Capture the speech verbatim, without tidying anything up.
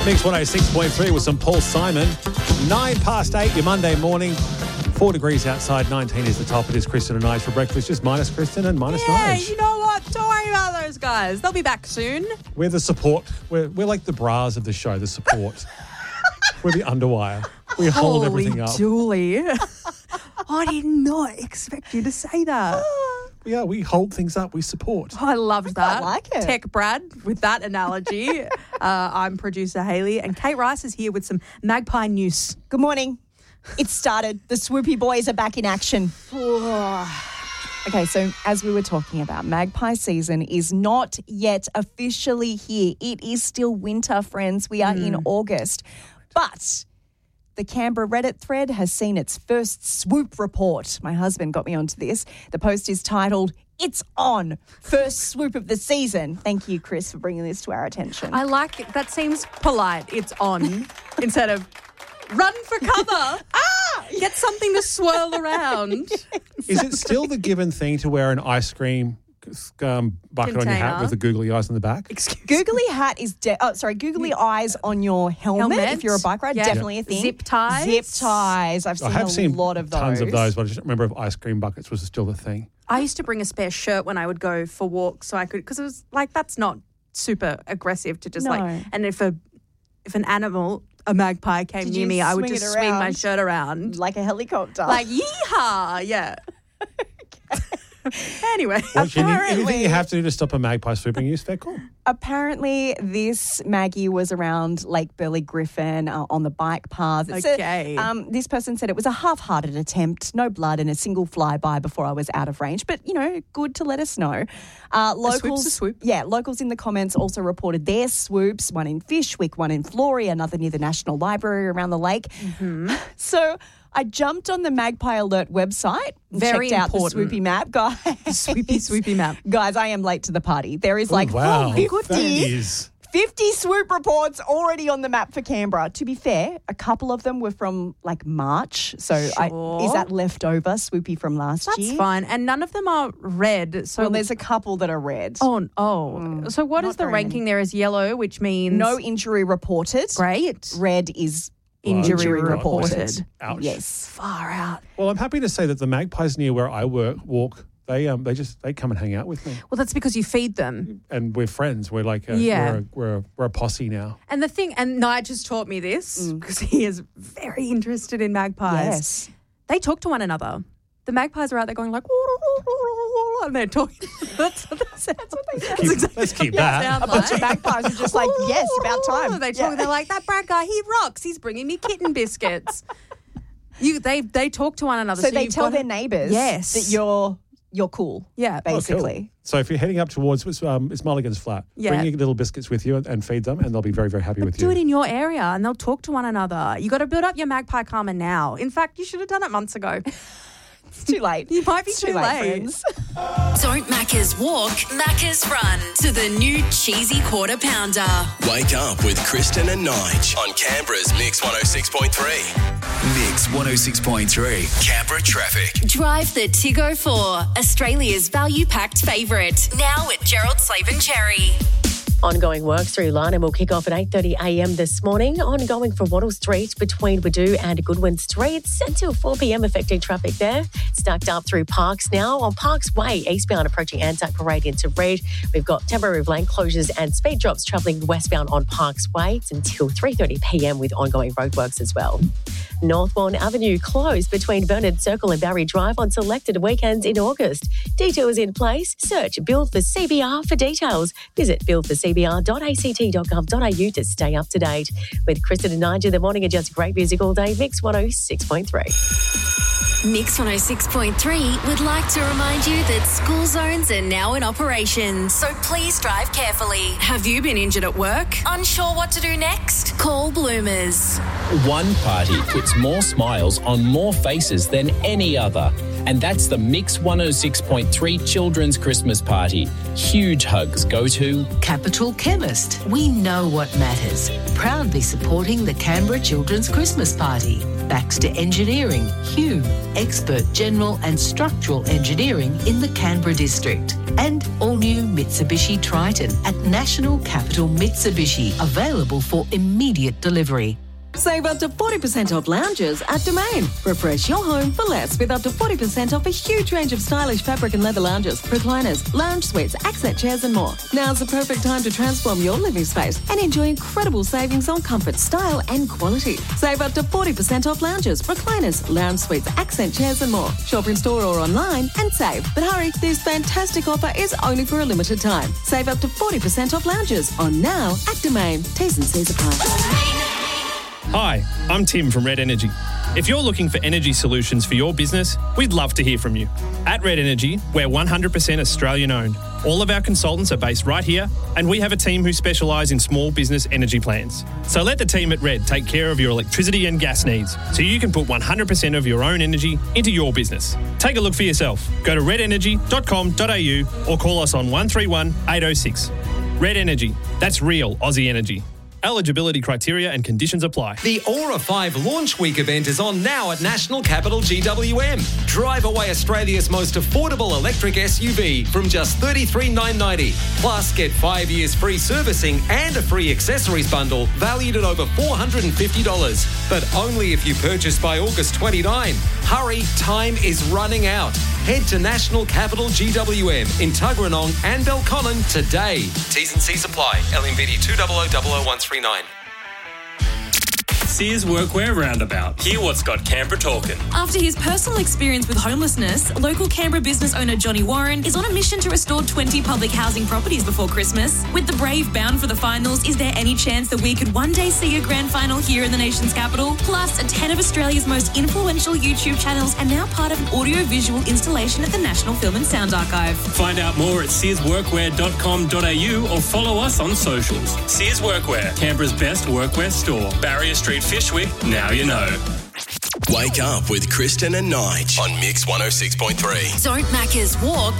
Mix one oh six point three with some Paul Simon. Nine past eight, your Monday morning. Four degrees outside, nineteen is the top. It is Kristen and Nige for breakfast. Just minus Kristen and minus Yeah, Nige. you know what? Don't worry about those guys. They'll be back soon. We're the support. We're, we're like the bras of the show, the support. We're the underwire. We hold Holy everything up. Julie. I did not expect you to say that. Yeah, we hold things up. We support. I loved that. like it. Tech Brad with that analogy. uh, I'm producer Hayley, and Kate Rice is here with some Magpie news. Good morning. It started. The Swoopy boys are back in action. Okay, so as we were talking about, Magpie season is not yet officially here. It is still winter, friends. We are mm. in August. But the Canberra Reddit thread has seen its first swoop report. My husband got me onto this. The post is titled, "It's on. First swoop of the season." Thank you, Chris, for bringing this to our attention. I like it. That seems polite. It's on instead of run for cover. ah! Get something to swirl around. Is it still the given thing to wear an ice cream um, bucket Container. on your hat with the googly eyes on the back? Excuse Googly hat is, de- oh, sorry, googly eyes on your helmet, Helmet. if you're a bike rider, Yeah. definitely a thing. Zip ties. Zip ties. I've seen I have a seen lot of those. tons of those, but I just don't remember if ice cream buckets was still the thing. I used to bring a spare shirt when I would go for walks so I could, because it was like, that's not super aggressive to just No. like, and if a, if an animal, a magpie came Did near you me, I would swing just it swing my around? shirt around. Like a helicopter. Like, yeehaw, yeah. Anyway. What, you need, anything Apparently- you have to do to stop a magpie swooping you is fair call. Apparently, this Maggie was around Lake Burley Griffin uh, on the bike path. It's a- Okay. um, this person said it was a half-hearted attempt, no blood and a single flyby before I was out of range. But, you know, good to let us know. Uh, locals, swoop's a swoop. Yeah, locals in the comments also reported their swoops, one in Fishwick, one in Flory, another near the National Library around the lake. Mm-hmm. So I jumped on the Magpie Alert website and Very checked important. out the swoopy map. Guys, Swoopy, swoopy map. Guys, I am late to the party. There is like oh, wow. fifty, That is... fifty swoop reports already on the map for Canberra. To be fair, a couple of them were from like March. So I, Sure. is that leftover swoopy from last That's year? fine. And none of them are red. So Well, there's a couple that are red. Oh, oh. so what is not the very ranking many. there? Is yellow, which means No injury reported. great. Red is Injury injury reported. reported. Ouch. Yes. Far out. Well, I'm happy to say that the magpies near where I work, walk, they um they just they come and hang out with me, Well, that's because you feed them. and we're friends. We're like a, Yeah. we're, a, we're a, we're a posse now. And the thing, and Nige has taught me this because he is very interested in magpies. Yes. They talk to one another. The magpies are out there going like, and they're talking. That's what they sound. That's what they sound. Keep, let's keep that. sound A bunch of like. magpies are just like, yes, about time. They talk. Yeah. They're like, that Brad guy, he rocks. He's bringing me kitten biscuits. you, they, they talk to one another. So, So, they you've tell got their to- neighbours Yes. that you're you're cool. Yeah. Oh, cool. basically. So if you're heading up towards it's, um, it's Mulligan's Flat, Yeah. bring your little biscuits with you and, and feed them, and they'll be very, very happy with Do you. it in your area and they'll talk to one another. You got to build up your magpie karma now. In fact, you should have done it months ago. It's too late. You might be It's too late. friends. Don't Maccas walk, Maccas run to the new cheesy quarter pounder. Wake up with Kristen and Nige on Canberra's Mix one oh six point three. Mix one oh six point three. Canberra traffic. Drive the Tiggo four, Australia's value-packed favourite. Now at Gerald Slaven Cherry. Ongoing works through Lynham will kick off at eight thirty a m this morning. Ongoing for Wattle Street between Wadoo and Goodwin Streets until four p m affecting traffic there. Stacked up through Parks now. On Parks Way, eastbound approaching Anzac Parade into Reid. We've got temporary lane closures and speed drops travelling westbound on Parks Way. It's until three thirty p m with ongoing roadworks as well. Northbourne Avenue closed between Bernard Circle and Barry Drive on selected weekends in August. Detours in place. Search Build for C B R for details. Visit build for c b r dot a c t dot gov dot a u to stay up to date. With Kristen and Nige in the morning and just great music all day, Mix one oh six point three. Mix one oh six point three would like to remind you that school zones are now in operation, so please drive carefully. Have you been injured at work? Unsure what to do next? Call Bloomers. One party puts more smiles on more faces than any other. And that's the Mix one oh six point three Children's Christmas Party. Huge hugs go to Capital Chemist. We know what matters. Proudly supporting the Canberra Children's Christmas Party. Baxter Engineering, Hume, Expert General and Structural Engineering in the Canberra District. And all-new Mitsubishi Triton at National Capital Mitsubishi, available for immediate delivery. Save up to forty percent off lounges at Domain. Refresh your home for less with up to forty percent off a huge range of stylish fabric and leather lounges, recliners, lounge suites, accent chairs and more. Now's the perfect time to transform your living space and enjoy incredible savings on comfort, style and quality. Save up to forty percent off lounges, recliners, lounge suites, accent chairs and more. Shop in store or online and save. But hurry, this fantastic offer is only for a limited time. Save up to forty percent off lounges on now at Domain. T's and C's apply. Hi, I'm Tim from Red Energy. If you're looking for energy solutions for your business, we'd love to hear from you. At Red Energy, we're one hundred percent Australian owned. All of our consultants are based right here, and we have a team who specialise in small business energy plans. So let the team at Red take care of your electricity and gas needs, so you can put one hundred percent of your own energy into your business. Take a look for yourself. Go to red energy dot com dot a u or call us on one three one, eight oh six. Red Energy, that's real Aussie energy. Eligibility criteria and conditions apply. The Aura five Launch Week event is on now at National Capital G W M. Drive away Australia's most affordable electric S U V from just thirty-three thousand nine hundred ninety dollars. Plus, get five years free servicing and a free accessories bundle valued at over four hundred fifty dollars. But only if you purchase by August twenty-ninth. Hurry, time is running out. Head to National Capital G W M in Tuggeranong and Belconnen today. T's and C's apply. L M V D two zero zero zero zero one three nine. Sears Workwear Roundabout. Hear what's got Canberra talking. After his personal experience with homelessness, local Canberra business owner Johnny Warren is on a mission to restore twenty public housing properties before Christmas. With the Brave bound for the finals, is there any chance that we could one day see a grand final here in the nation's capital? Plus, ten of Australia's most influential YouTube channels are now part of an audio-visual installation at the National Film and Sound Archive. Find out more at sears workwear dot com dot a u or follow us on socials. Sears Workwear, Canberra's best workwear store. Barrier Street, Fishwick, now you know. Wake up with Kristen and Nige on Mix one oh six point three. Don't Macca's walk